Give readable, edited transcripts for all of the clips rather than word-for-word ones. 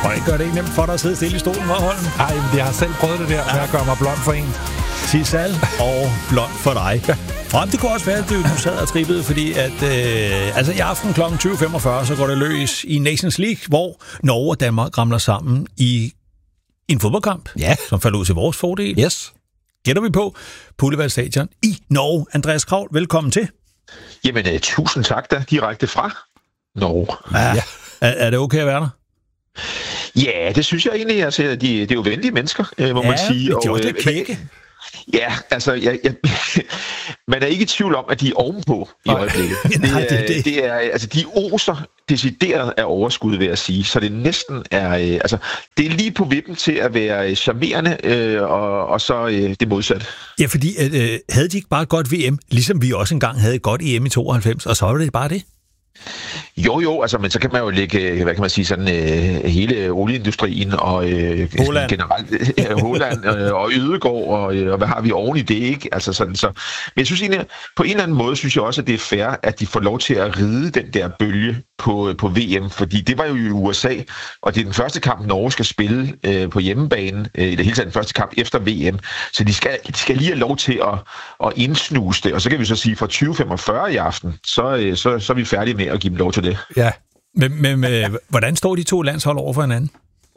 Og det gør det ikke nemt for dig at sidde stille i stolen, hva' Holm? Nej, jeg har selv prøvet det der med at gøre mig blond for en. Sisal og blond for dig. Og det kunne også være, at du sad og trippede, fordi at i aften kl. 20.45, så går det løs i Nations League, hvor Norge og Danmark ramler sammen i en fodboldkamp, som falder ud til vores fordel. Yes. Gætter vi på Pullevald Stadion i Norge. Andreas Kraul, velkommen til. Jamen, tusind tak da, direkte fra Norge. Ja. Er det okay at være der? Ja, det synes jeg egentlig. Altså, det er jo venlige mennesker, må man sige. Ja, det er også lidt kække. Ja, altså, man er ikke i tvivl om, at de er ovenpå i øjeblikket. Det er, altså, de oser decideret af overskud, vil jeg sige. Så det næsten er, det er lige på vippen til at være charmerende, og så det modsatte. Ja, fordi havde de ikke bare et godt VM, ligesom vi også engang havde et godt EM i 92, og så var det bare det? Jo, altså, men så kan man jo lægge, hvad kan man sige, sådan hele olieindustrien og Holland. Generelt Holland og Ødegård og hvad har vi oven i det, ikke? Altså sådan så. Men jeg synes egentlig, på en eller anden måde synes jeg også, at det er fair, at de får lov til at ride den der bølge på VM, fordi det var jo i USA, og det er den første kamp, Norge skal spille på hjemmebane, i det hele taget den første kamp efter VM, så de skal lige have lov til at indsnuse det, og så kan vi så sige, fra 20.45 i aften, så er vi færdige med at give dem lov til det. Ja. Men hvordan står de to landshold over for hinanden?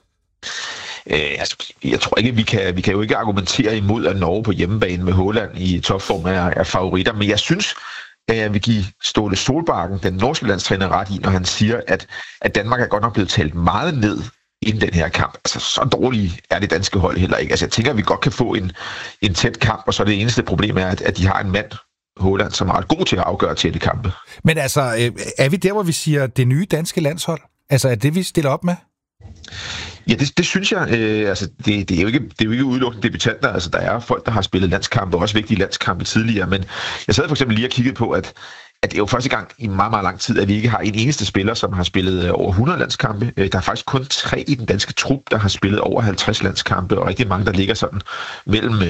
Jeg tror ikke, vi kan jo ikke argumentere imod, at Norge på hjemmebane med Holland i topform er favoritter, men jeg synes, at jeg vil give Ståle Solbakken, den norske landstræner, ret i, når han siger, at Danmark er godt nok blevet talt meget ned inden den her kamp. Altså, så dårligt er det danske hold heller ikke. Altså, jeg tænker, at vi godt kan få en tæt kamp, og så det eneste problem er, at de har en mand, Holland, som er ret god til at afgøre tætte kampe. Men altså, er vi der, hvor vi siger, det nye danske landshold? Altså, er det, vi stiller op med? Ja, det synes jeg. Det er jo ikke udelukkende debutanter. Altså, der er folk, der har spillet landskampe, også vigtige landskampe tidligere. Men jeg sad for eksempel lige og kiggede på, at det er jo første gang i meget, meget lang tid, at vi ikke har en eneste spiller, som har spillet over 100 landskampe. Der er faktisk kun 3 i den danske trup, der har spillet over 50 landskampe, og rigtig mange, der ligger sådan mellem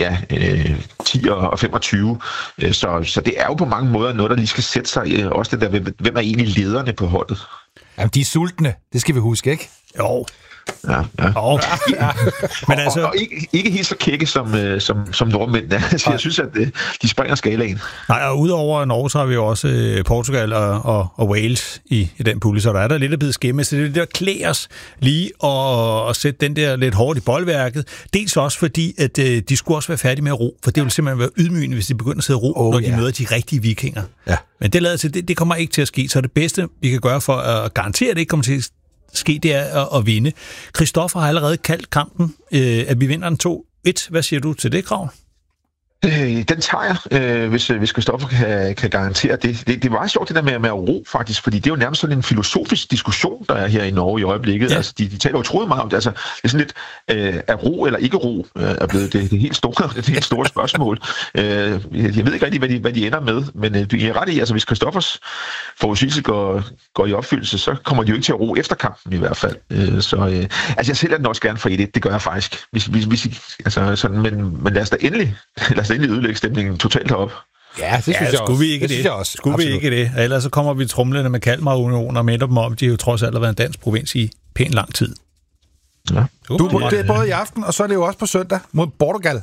10 og 25. Så det er jo på mange måder noget, der lige skal sætte sig. Også det der, hvem er egentlig lederne på holdet? Jamen, de er sultne. Det skal vi huske, ikke? Jo. Ja. Men altså, og ikke helt så kække som nordmændene. Så jeg synes, at de springer skalaen. Nej, og udover Norge, så har vi jo også Portugal og Wales i den pulje, så der er der lidt at bide skæmme. Så det der klæder os lige at sætte den der lidt hårdt i boldværket. Dels også fordi, at de skulle også være færdige med at ro, for det vil simpelthen være ydmygende, hvis de begynder at sidde og ro, når de møder de rigtige vikinger. Ja. Men det lader til, det kommer ikke til at ske. Så det bedste, vi kan gøre for at garantere, at det ikke kommer til at ske, det er at vinde. Christoffer har allerede kaldt kampen, at vi vinder den 2-1. Hvad siger du til det, Krav? Den tager jeg, hvis Christoffer kan garantere det. Det var sjovt, det der med at ro, faktisk, fordi det er jo nærmest sådan en filosofisk diskussion, der er her i Norge i øjeblikket. Ja. Altså, de taler utroligt meget om det. Altså, det er sådan lidt, er ro eller ikke ro er blevet det helt store spørgsmål. Jeg ved ikke rigtig, hvad de ender med, men du er ret i, altså hvis Christoffers forudsigelse går i opfyldelse, så kommer de jo ikke til at ro efter kampen i hvert fald. Jeg sælger den også gerne for det gør jeg faktisk. Men lad os da endelig ødelægge stemningen totalt herop. Ja, det synes jeg skulle også. Vi ikke det? Skulle vi ikke det? Ellers så kommer vi tromlende med Kalmarunionen og minder dem om, de har jo trods alt været en dansk provins i pæn lang tid. Ja. Det er både i aften, og så er det jo også på søndag mod Portugal.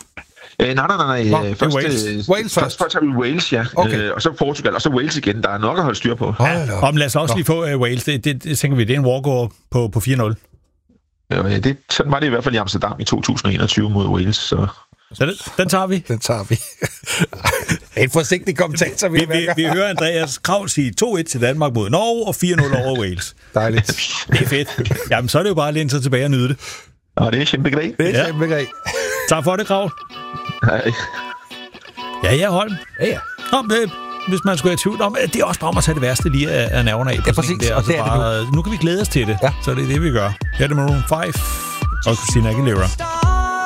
Nej. Wales først. Først har vi Wales, ja. Okay. Og så Portugal, og så Wales igen. Der er nok at holde styr på. Ja. Lad os også lige få Wales. Det tænker vi, det er en walkover på 4-0. Ja, sådan var det i hvert fald i Amsterdam i 2021 mod Wales, så den tager vi. En forsigtig kommentator, vi hører Andreas Kraul sige 2-1 til Danmark mod Norge og 4-0 over Wales. Dejligt. Det er fedt. Jamen, så er det jo bare at læne sig tilbage og nyde det. Og det er kæmpegrej. Tak for det, Kraul. Hej. Ja, Holm. Ja. Hvis man skulle have tvivl om, det er også bare om at tage det værste lige af nerverne af. Ja, præcis. Der, og det bare, nu kan vi glæde os til det. Ja. Så det er det, vi gør. Her er det Maroon 5 og Christina Aguilera.